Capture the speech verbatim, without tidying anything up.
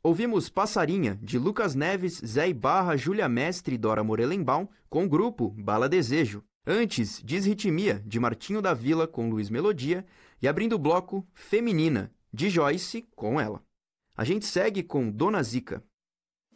Ouvimos Passarinha, de Lucas Neves, Zé Ibarra, Júlia Mestre e Dora Morelenbaum, com o grupo Bala Desejo. Antes, Disritmia, de Martinho da Vila, com Luiz Melodia. E abrindo o bloco, Feminina, de Joyce, com ela. A gente segue com Dona Zica.